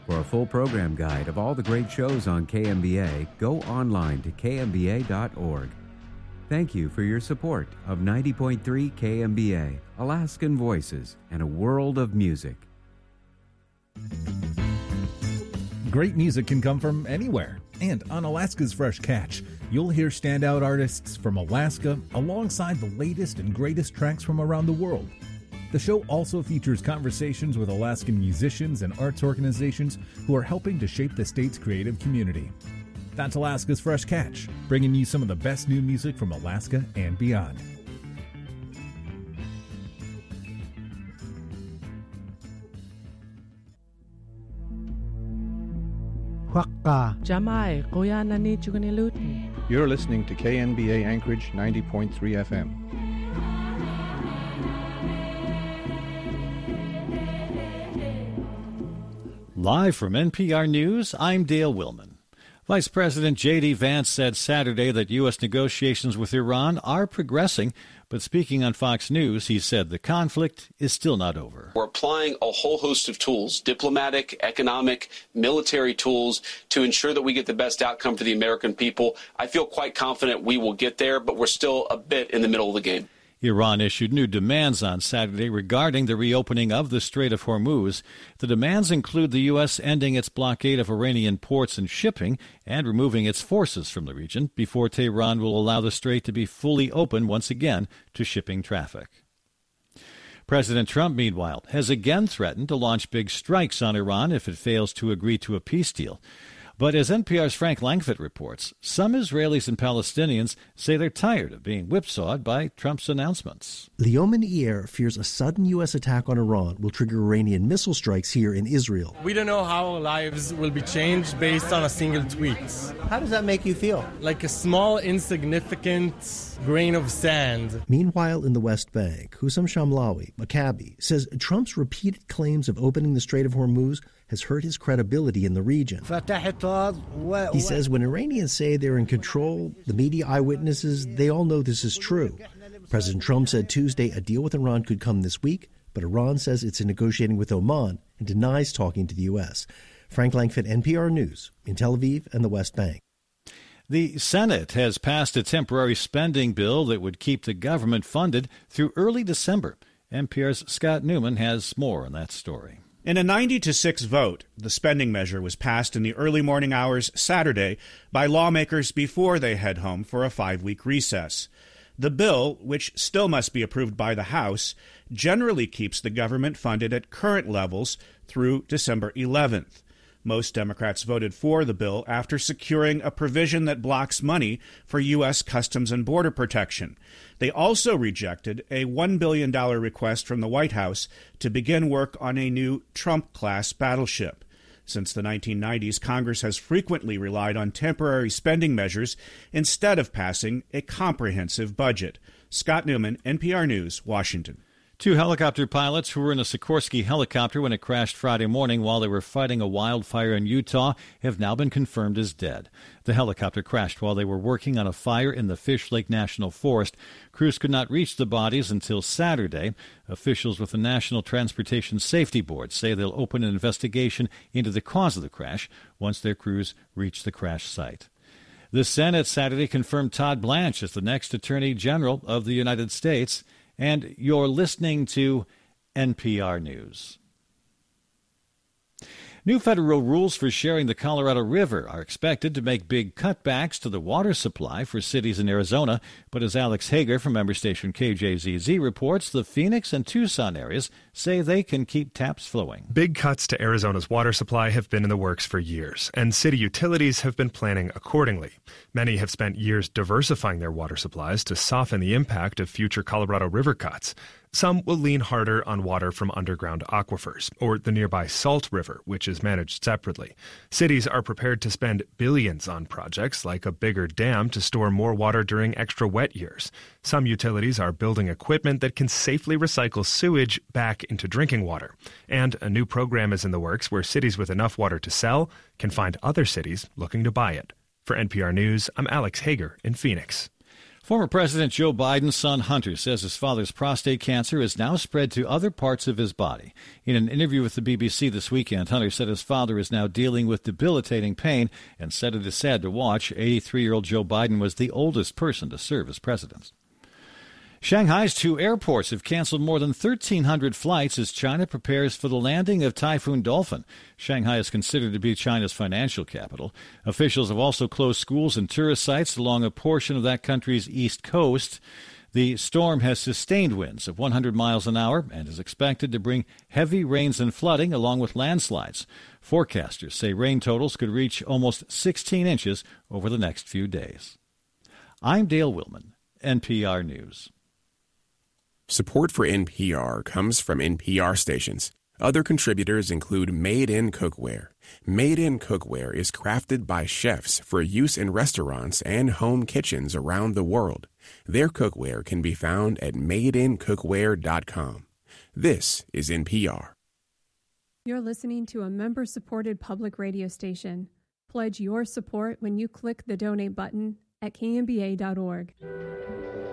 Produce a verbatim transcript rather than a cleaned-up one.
For a full program guide of all the great shows on K M B A, go online to K M B A dot org. Thank you for your support of ninety point three K M B A, Alaskan Voices, and a world of music. Great music can come from anywhere. And on Alaska's Fresh Catch, you'll hear standout artists from Alaska alongside the latest and greatest tracks from around the world. The show also features conversations with Alaskan musicians and arts organizations who are helping to shape the state's creative community. That's Alaska's Fresh Catch, bringing you some of the best new music from Alaska and beyond. You're listening to K N B A Anchorage ninety point three F M. Live from N P R News, I'm Dale Willman. Vice President J D. Vance said Saturday that U S negotiations with Iran are progressing, but speaking on Fox News, he said the conflict is still not over. We're applying a whole host of tools, diplomatic, economic, military tools, to ensure that we get the best outcome for the American people. I feel quite confident we will get there, but we're still a bit in the middle of the game. Iran issued new demands on Saturday regarding the reopening of the Strait of Hormuz. The demands include the U S ending its blockade of Iranian ports and shipping and removing its forces from the region before Tehran will allow the strait to be fully open once again to shipping traffic. President Trump, meanwhile, has again threatened to launch big strikes on Iran if it fails to agree to a peace deal. But as N P R's Frank Langfitt reports, some Israelis and Palestinians say they're tired of being whipsawed by Trump's announcements. The Oman-Eir fears a sudden U S attack on Iran will trigger Iranian missile strikes here in Israel. We don't know how lives will be changed based on a single tweet. How does that make you feel? Like a small, insignificant grain of sand. Meanwhile, in the West Bank, Hussam Shamlawi, a cabbie, says Trump's repeated claims of opening the Strait of Hormuz has hurt his credibility in the region. He says when Iranians say they're in control, the media eyewitnesses, they all know this is true. President Trump said Tuesday a deal with Iran could come this week, but Iran says it's negotiating with Oman and denies talking to the U S. Frank Langfitt, N P R News, in Tel Aviv and the West Bank. The Senate has passed a temporary spending bill that would keep the government funded through early December. N P R's Scott Newman has more on that story. In a ninety to six vote, the spending measure was passed in the early morning hours Saturday by lawmakers before they head home for a five-week recess. The bill, which still must be approved by the House, generally keeps the government funded at current levels through December eleventh. Most Democrats voted for the bill after securing a provision that blocks money for U S Customs and Border Protection. They also rejected a one billion dollars request from the White House to begin work on a new Trump-class battleship. Since the nineteen nineties, Congress has frequently relied on temporary spending measures instead of passing a comprehensive budget. Scott Newman, N P R News, Washington. Two helicopter pilots who were in a Sikorsky helicopter when it crashed Friday morning while they were fighting a wildfire in Utah have now been confirmed as dead. The helicopter crashed while they were working on a fire in the Fish Lake National Forest. Crews could not reach the bodies until Saturday. Officials with the National Transportation Safety Board say they'll open an investigation into the cause of the crash once their crews reach the crash site. The Senate Saturday confirmed Todd Blanche as the next Attorney General of the United States. And you're listening to N P R News. New federal rules for sharing the Colorado River are expected to make big cutbacks to the water supply for cities in Arizona. But as Alex Hager from member station K J Z Z reports, the Phoenix and Tucson areas say they can keep taps flowing. Big cuts to Arizona's water supply have been in the works for years, and city utilities have been planning accordingly. Many have spent years diversifying their water supplies to soften the impact of future Colorado River cuts. Some will lean harder on water from underground aquifers, or the nearby Salt River, which is managed separately. Cities are prepared to spend billions on projects like a bigger dam to store more water during extra wet years. Some utilities are building equipment that can safely recycle sewage back into drinking water. And a new program is in the works where cities with enough water to sell can find other cities looking to buy it. For N P R News, I'm Alex Hager in Phoenix. Former President Joe Biden's son Hunter says his father's prostate cancer is now spread to other parts of his body. In an interview with the B B C this weekend, Hunter said his father is now dealing with debilitating pain and said it is sad to watch. eighty-three-year-old Joe Biden was the oldest person to serve as president. Shanghai's two airports have canceled more than thirteen hundred flights as China prepares for the landing of Typhoon Dolphin. Shanghai is considered to be China's financial capital. Officials have also closed schools and tourist sites along a portion of that country's east coast. The storm has sustained winds of one hundred miles an hour and is expected to bring heavy rains and flooding along with landslides. Forecasters say rain totals could reach almost sixteen inches over the next few days. I'm Dale Willman, N P R News. Support for N P R comes from N P R stations. Other contributors include Made in Cookware. Made in Cookware is crafted by chefs for use in restaurants and home kitchens around the world. Their cookware can be found at made in cookware dot com. This is N P R. You're listening to a member-supported public radio station. Pledge your support when you click the donate button at K M B A dot org.